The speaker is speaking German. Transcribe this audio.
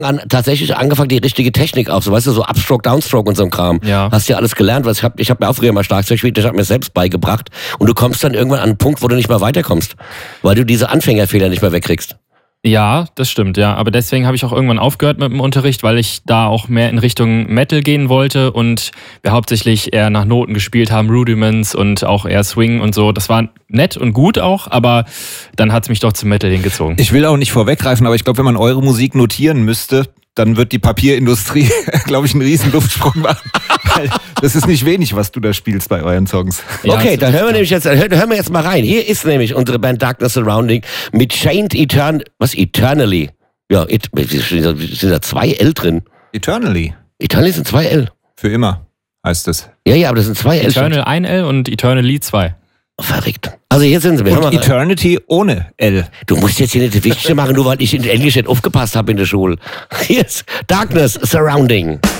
tatsächlich angefangen, die richtige Technik auf, so weißt du, so Upstroke, Downstroke und so ein Kram. Ja. Hast ja alles gelernt, was ich hab mir auch früher mal Schlagzeug gespielt, ich habe mir selbst beigebracht und du kommst dann irgendwann an einen Punkt, wo du nicht mehr weiterkommst, weil du diese Anfängerfehler nicht mehr wegkriegst. Ja, das stimmt, ja. Aber deswegen habe ich auch irgendwann aufgehört mit dem Unterricht, weil ich da auch mehr in Richtung Metal gehen wollte und wir hauptsächlich eher nach Noten gespielt haben, Rudiments und auch eher Swing und so. Das war nett und gut auch, aber dann hat es mich doch zum Metal hingezogen. Ich will auch nicht vorweggreifen, aber ich glaube, wenn man eure Musik notieren müsste, dann wird die Papierindustrie, glaube ich, einen riesen Luftsprung machen. Weil das ist nicht wenig, was du da spielst bei euren Songs. Ja, okay, dann hören wir jetzt mal rein. Hier ist nämlich unsere Band Darkness Surrounding mit Chained Eternally. Ja, sind da 2 L drin. Eternally. Eternally sind 2 L. Für immer heißt es. Ja, aber das sind 2 L. Eternal 1 L und Eternally 2. Verrückt. Also hier sind sie. Und Eternity ohne L. Du musst jetzt hier nicht das Wichtigste machen, nur weil ich in Englisch nicht aufgepasst habe in der Schule. Hier ist Darkness Surrounding.